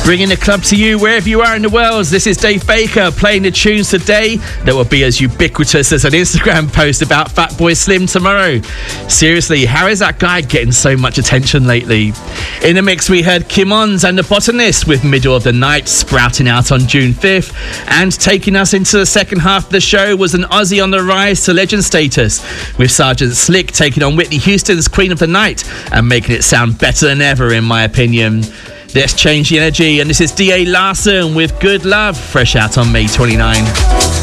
Bringing the club to you wherever you are in the world. This is Dave Baker playing the tunes today that will be as ubiquitous as an Instagram post about Fatboy Slim tomorrow. Seriously, how is that guy getting so much attention lately? In the mix, we heard Kim Ons and The Botanist with Middle of the Night, sprouting out on June 5th. And taking us into the second half of the show was an Aussie on the rise to legend status, with Sergeant Slick taking on Whitney Houston's Queen of the Night and making it sound better than ever, in my opinion. Let's change the energy, and this is D.A. Larson with Good Love, fresh out on May 29.